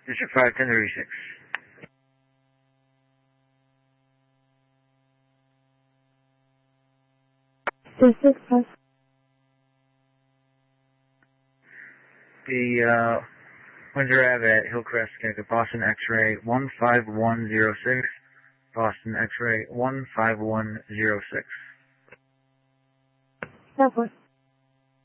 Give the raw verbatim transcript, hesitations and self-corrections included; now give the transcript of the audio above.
District five, ten thirty-six. District five. The, uh, Windsor Ave at Hillcrest, Connecticut, Boston X-ray one five one zero six. Boston X-ray one five one zero six. Southwest.